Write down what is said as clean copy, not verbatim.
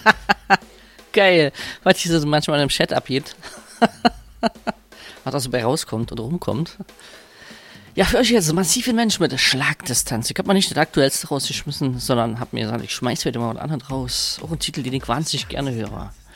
Geil. Was hier so manchmal im Chat abgeht. Was da so bei rauskommt oder rumkommt. Ja, für euch jetzt massiv ein Mensch mit Schlagdistanz. Ich habe mal nicht das Aktuellste rausgeschmissen, sondern habe mir gesagt, ich schmeiß wieder mal was anderes raus. Auch ein Titel, den ich wahnsinnig gerne höre.